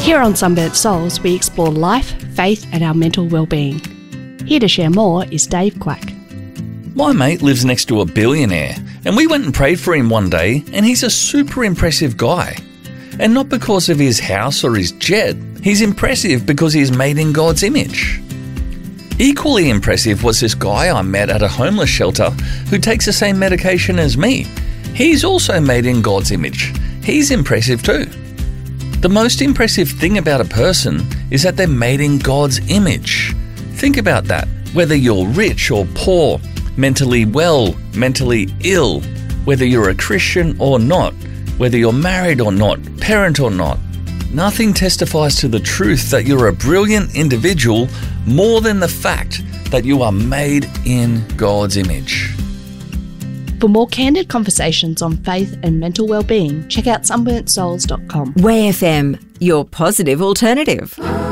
Here on Sunburnt Souls, we explore life, faith and our mental well-being. Here to share more is Dave Quack. My mate lives next to a billionaire, and we went and prayed for him one day, and he's a super impressive guy. And not because of his house or his jet, he's impressive because he's made in God's image. Equally impressive was this guy I met at a homeless shelter who takes the same medication as me. He's also made in God's image. He's impressive too. The most impressive thing about a person is that they're made in God's image. Think about that. Whether you're rich or poor, mentally well, mentally ill, whether you're a Christian or not, whether you're married or not, parent or not, nothing testifies to the truth that you're a brilliant individual more than the fact that you are made in God's image. For more candid conversations on faith and mental well-being, check out sunburntsouls.com. Way FM, your positive alternative.